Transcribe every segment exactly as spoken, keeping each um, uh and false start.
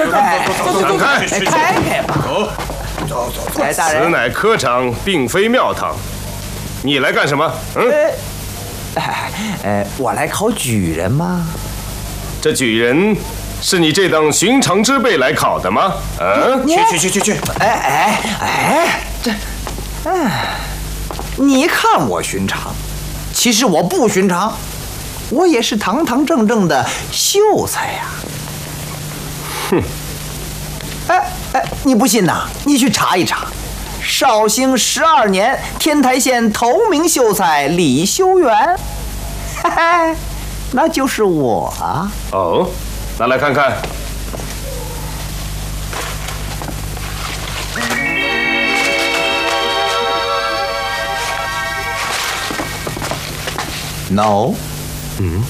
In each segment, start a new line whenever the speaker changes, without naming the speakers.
让开！
开开吧。
走，
走走走。哎，大
此
人。
乃科场，并非庙堂。你来干什么？嗯？
哎，哎，我来考举人吗？
这举人是你这等寻常之辈来考的吗？嗯？
去去去去去！哎哎哎，这，哎，你看我寻常，其实我不寻常，我也是堂堂正正的秀才呀。
哼！
哎哎，你不信呐？你去查一查。绍兴十二年，天台县头名秀才李修缘，嘿嘿，那就是我啊！
哦，拿来看看。
No，
嗯，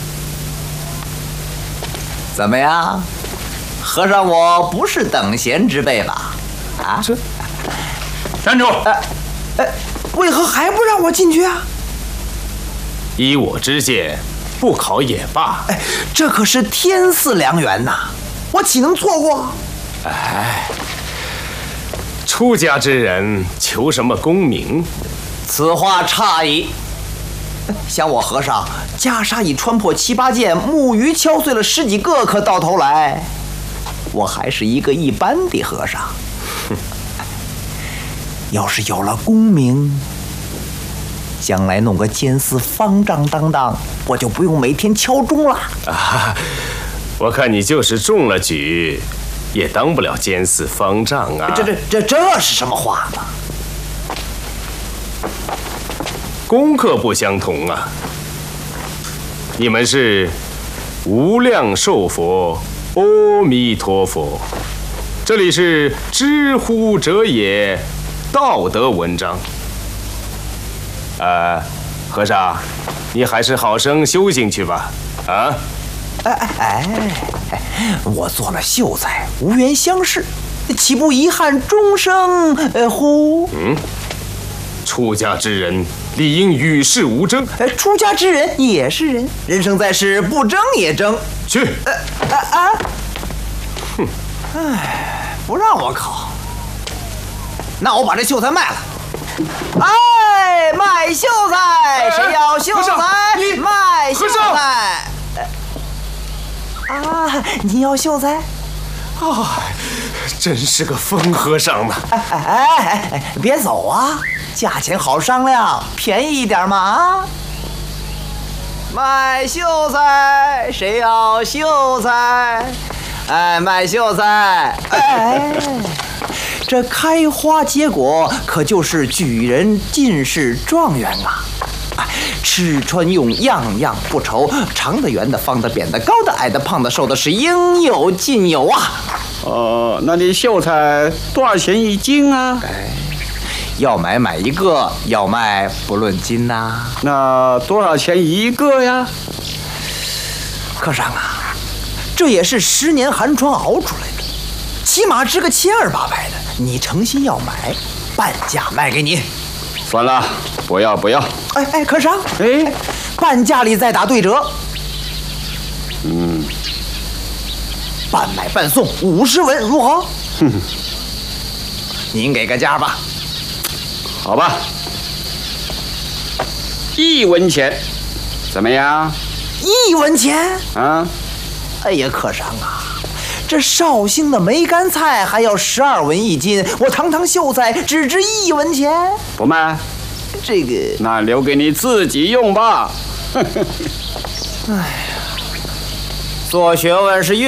怎么样？和尚，我不是等闲之辈吧？啊，
这。
站住！
哎，哎，为何还不让我进去啊？
依我之见，不考也罢。
哎，这可是天赐良缘呐，我岂能错过？
哎，出家之人求什么功名？
此话差矣。像我和尚，袈裟已穿破七八件，木鱼敲碎了十几个，可到头来，我还是一个一般的和尚。要是有了功名，将来弄个监司方丈当当，我就不用每天敲钟了。
啊，我看你就是中了举，也当不了监司方丈啊！
这这这这是什么话呢？
功课不相同啊！你们是无量寿佛，阿弥陀佛，这里是知乎者也。道德文章，呃，和尚，你还是好生修行去吧。啊，
哎哎哎，我做了秀才，无缘相识，岂不遗憾终生？呃乎？
嗯，出家之人理应与世无争。
哎，出家之人也是人，人生在世，不争也争。
去。
呃啊啊！哼，哎，不让我考。那我把这秀才卖了。哎，卖秀才，谁要秀才？卖秀才。啊，你要秀才？
啊，真是个疯和尚嘛！
哎哎哎哎，别走啊，价钱好商量，便宜一点嘛啊！卖秀才，谁要秀才？哎，卖秀才，哎。这开花结果，可就是举人、进士、状元啊！吃穿用样样不愁，长的、圆的、方的、扁的、高的、矮的、胖的、瘦的，是应有尽有啊！
哦，那你秀才多少钱一斤啊？
哎，要买买一个，要卖不论斤呐、啊。
那多少钱一个呀？
和尚啊，这也是十年寒窗熬出来的，起码值个千儿八百的。你诚心要买，半价卖给你。
算了，不要不要。
哎哎，和尚，
哎，
半价里再打对折。
嗯，
半买半送，五十文如何？
哼，
您给个价吧。
好吧，一文钱，怎么样？
一文钱？
啊？
哎呀，和尚啊！这绍兴的梅干菜还要十二文一斤，我堂堂秀才只值一文钱，
不卖。
这个
那留给你自己用吧。
哎呀，做学问是越